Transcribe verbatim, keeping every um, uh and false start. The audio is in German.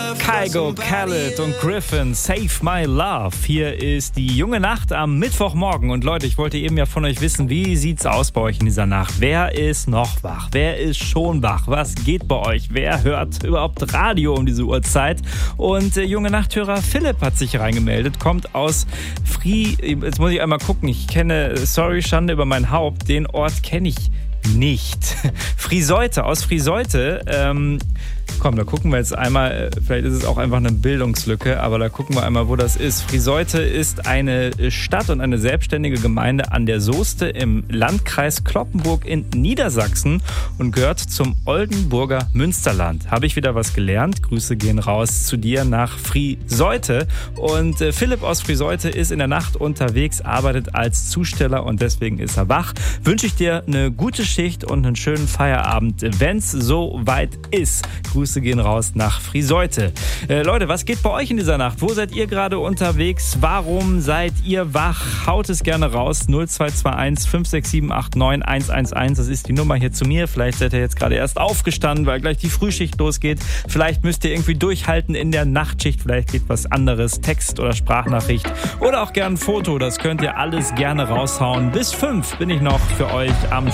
Kygo, Khaled und Griffin, Save My Love. Hier ist die junge Nacht am Mittwochmorgen. Und Leute, ich wollte eben ja von euch wissen, wie sieht's aus bei euch in dieser Nacht? Wer ist noch wach? Wer ist schon wach? Was geht bei euch? Wer hört überhaupt Radio um diese Uhrzeit? Und äh, junge Nachthörer Philipp hat sich reingemeldet, kommt aus Fri... Jetzt muss ich einmal gucken, ich kenne, sorry, Schande über mein Haupt, den Ort kenne ich nicht. Friseute, aus Friseute. Ähm, komm, da gucken wir jetzt einmal, vielleicht ist es auch einfach eine Bildungslücke, aber da gucken wir einmal, wo das ist. Friseute ist eine Stadt und eine selbstständige Gemeinde an der Soeste im Landkreis Cloppenburg in Niedersachsen und gehört zum Oldenburger Münsterland. Habe ich wieder was gelernt? Grüße gehen raus zu dir nach Friseute. Und äh, Philipp aus Friseute ist in der Nacht unterwegs, arbeitet als Zusteller und deswegen ist er wach. Wünsche ich dir eine gute Schicht und einen schönen Feierabend, wenn's so weit ist. Grüße gehen raus nach Friseute. Äh, Leute, was geht bei euch in dieser Nacht? Wo seid ihr gerade unterwegs? Warum seid ihr wach? Haut es gerne raus. null zwei zwei eins fünf sechs sieben acht neun eins eins eins. Das ist die Nummer hier zu mir. Vielleicht seid ihr jetzt gerade erst aufgestanden, weil gleich die Frühschicht losgeht. Vielleicht müsst ihr irgendwie durchhalten in der Nachtschicht. Vielleicht geht was anderes. Text oder Sprachnachricht. Oder auch gern ein Foto. Das könnt ihr alles gerne raushauen. Bis fünf bin ich noch für euch am